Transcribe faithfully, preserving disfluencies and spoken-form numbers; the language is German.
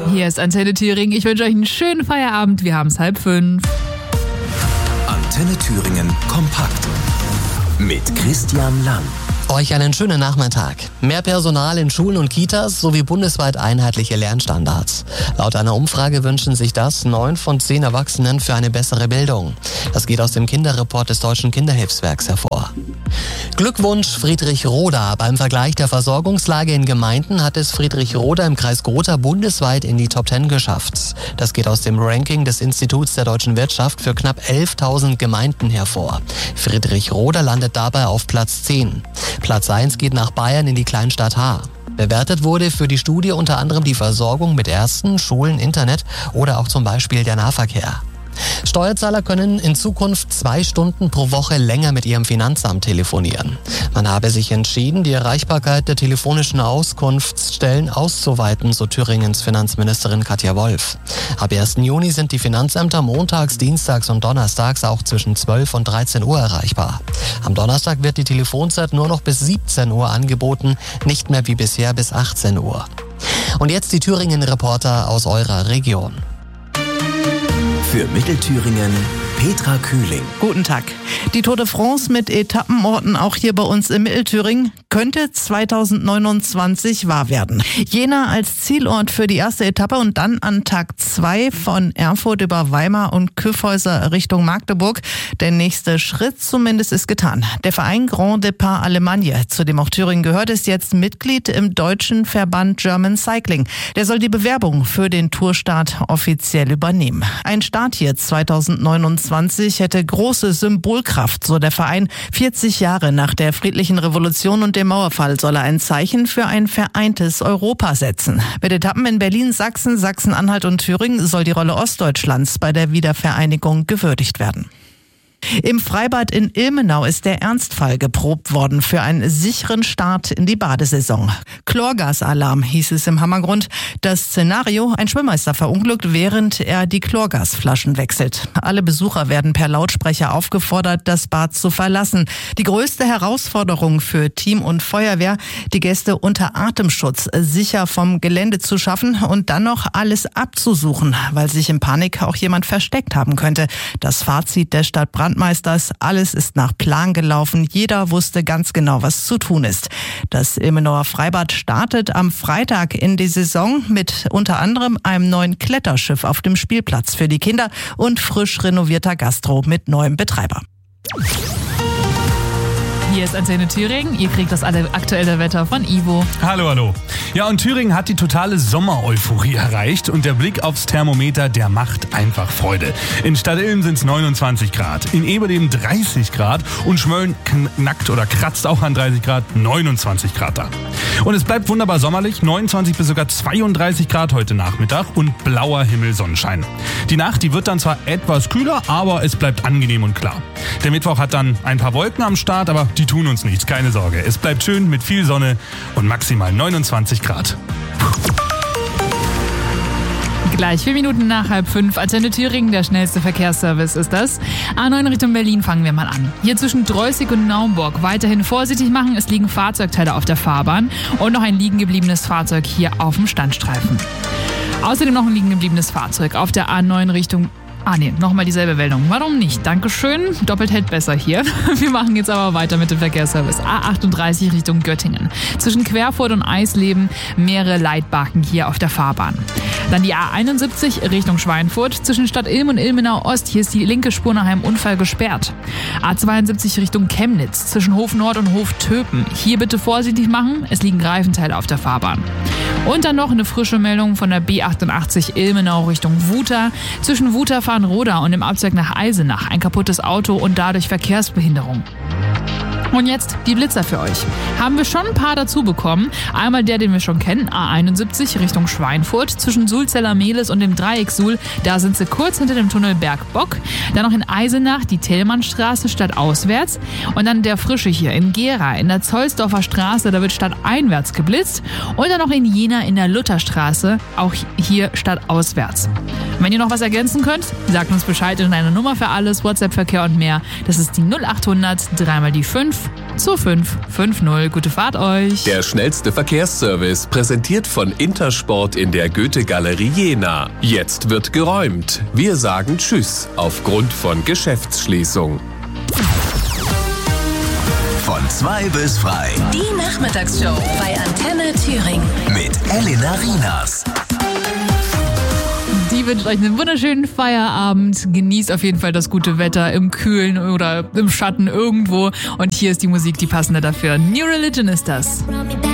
Hier ist Antenne Thüringen. Ich wünsche euch einen schönen Feierabend. Wir haben es halb fünf. Antenne Thüringen kompakt mit Christian Lang. Euch einen schönen Nachmittag. Mehr Personal in Schulen und Kitas sowie bundesweit einheitliche Lernstandards. Laut einer Umfrage wünschen sich das neun von zehn Erwachsenen für eine bessere Bildung. Das geht aus dem Kinderreport des Deutschen Kinderhilfswerks hervor. Glückwunsch Friedrichroda. Beim Vergleich der Versorgungslage in Gemeinden hat es Friedrichroda im Kreis Gotha bundesweit in die Top zehn geschafft. Das geht aus dem Ranking des Instituts der deutschen Wirtschaft für knapp elftausend Gemeinden hervor. Friedrichroda landet dabei auf Platz zehn. Platz eins geht nach Bayern in die Kleinstadt Haar. Bewertet wurde für die Studie unter anderem die Versorgung mit Ärzten, Schulen, Internet oder auch zum Beispiel der Nahverkehr. Steuerzahler können in Zukunft zwei Stunden pro Woche länger mit ihrem Finanzamt telefonieren. Man habe sich entschieden, die Erreichbarkeit der telefonischen Auskunftsstellen auszuweiten, so Thüringens Finanzministerin Katja Wolf. Ab ersten Juni sind die Finanzämter montags, dienstags und donnerstags auch zwischen zwölf und dreizehn Uhr erreichbar. Am Donnerstag wird die Telefonzeit nur noch bis siebzehn Uhr angeboten, nicht mehr wie bisher bis achtzehn Uhr. Und jetzt die Thüringen-Reporter aus eurer Region. Für Mittelthüringen Petra Kühling. Guten Tag. Die Tour de France mit Etappenorten auch hier bei uns in Mittelthüringen könnte zweitausendneunundzwanzig wahr werden. Jena als Zielort für die erste Etappe und dann an Tag zwei von Erfurt über Weimar und Kyffhäuser Richtung Magdeburg. Der nächste Schritt zumindest ist getan. Der Verein Grand Départ Allemagne, zu dem auch Thüringen gehört, ist jetzt Mitglied im deutschen Verband German Cycling. Der soll die Bewerbung für den Tourstart offiziell übernehmen. Ein Start hier zweitausendneunundzwanzig hätte große Symbolkraft, so der Verein. vierzig Jahre nach der friedlichen Revolution und dem Mauerfall soll er ein Zeichen für ein vereintes Europa setzen. Mit Etappen in Berlin, Sachsen, Sachsen-Anhalt und Thüringen soll die Rolle Ostdeutschlands bei der Wiedervereinigung gewürdigt werden. Im Freibad in Ilmenau ist der Ernstfall geprobt worden für einen sicheren Start in die Badesaison. Chlorgasalarm hieß es im Hammergrund. Das Szenario: ein Schwimmmeister verunglückt, während er die Chlorgasflaschen wechselt. Alle Besucher werden per Lautsprecher aufgefordert, das Bad zu verlassen. Die größte Herausforderung für Team und Feuerwehr: die Gäste unter Atemschutz sicher vom Gelände zu schaffen und dann noch alles abzusuchen, weil sich in Panik auch jemand versteckt haben könnte. Das Fazit der Stadt Brandmeisters: alles ist nach Plan gelaufen. Jeder wusste ganz genau, was zu tun ist. Das Ilmenauer Freibad startet am Freitag in die Saison mit unter anderem einem neuen Kletterschiff auf dem Spielplatz für die Kinder und frisch renovierter Gastro mit neuem Betreiber. Hier ist Antenne Thüringen. Ihr kriegt das alle aktuelle Wetter von Ivo. Hallo, hallo. Ja, und Thüringen hat die totale Sommer-Euphorie erreicht und der Blick aufs Thermometer, der macht einfach Freude. In Stadtilm sind es neunundzwanzig Grad, in Eberleben dreißig Grad und Schmölln knackt oder kratzt auch an dreißig Grad, neunundzwanzig Grad da. Und es bleibt wunderbar sommerlich, neunundzwanzig bis sogar zweiunddreißig Grad heute Nachmittag und blauer Himmel, Sonnenschein. Die Nacht, die wird dann zwar etwas kühler, aber es bleibt angenehm und klar. Der Mittwoch hat dann ein paar Wolken am Start, aber die tun uns nichts, keine Sorge. Es bleibt schön mit viel Sonne und maximal neunundzwanzig Grad. Gleich vier Minuten nach halb fünf. Antenne Thüringen, der schnellste Verkehrsservice ist das. A neun Richtung Berlin fangen wir mal an. Hier zwischen Dreußig und Naumburg weiterhin vorsichtig machen. Es liegen Fahrzeugteile auf der Fahrbahn und noch ein liegen gebliebenes Fahrzeug hier auf dem Standstreifen. Außerdem noch ein liegen gebliebenes Fahrzeug auf der A neun Richtung Ah ne, nochmal dieselbe Meldung. Warum nicht? Dankeschön. Doppelt hält besser hier. Wir machen jetzt aber weiter mit dem Verkehrsservice. A achtunddreißig Richtung Göttingen. Zwischen Querfurt und Eisleben mehrere Leitbarken hier auf der Fahrbahn. Dann die A einundsiebzig Richtung Schweinfurt. Zwischen Stadtilm und Ilmenau Ost. Hier ist die linke Spur nach einem Unfall gesperrt. A zweiundsiebzig Richtung Chemnitz. Zwischen Hof Nord und Hof Töpen. Hier bitte vorsichtig machen. Es liegen Reifenteile auf der Fahrbahn. Und dann noch eine frische Meldung von der B achtundachtzig Ilmenau Richtung Wuter. Zwischen Wuter-Farnroda und dem Abzweig nach Eisenach ein kaputtes Auto und dadurch Verkehrsbehinderung. Und jetzt die Blitzer für euch. Haben wir schon ein paar dazu bekommen. Einmal der, den wir schon kennen, A einundsiebzig Richtung Schweinfurt. Zwischen Sulzeller Mehlis und dem Dreieck Suhl, da sind sie kurz hinter dem Tunnel Bergbock. Dann noch in Eisenach die Thälmannstraße stadtauswärts. Und dann der frische hier in Gera in der Zollsdorfer Straße, da wird stadteinwärts geblitzt. Und dann noch in Jena in der Lutherstraße, auch hier stadtauswärts. Wenn ihr noch was ergänzen könnt, sagt uns Bescheid in einer Nummer für alles, WhatsApp-Verkehr und mehr. Das ist die null achthundert, dreimal die fünf, zwei fünf fünf null. Gute Fahrt euch. Der schnellste Verkehrsservice präsentiert von Intersport in der Goethe-Galerie Jena. Jetzt wird geräumt. Wir sagen Tschüss aufgrund von Geschäftsschließung. Von zwei bis frei. Die Nachmittagsshow bei Antenne Thüringen. Mit Elena Rinas. Die wünscht euch einen wunderschönen Feierabend. Genießt auf jeden Fall das gute Wetter im Kühlen oder im Schatten irgendwo. Und hier ist die Musik, die passende dafür. New Religion ist das.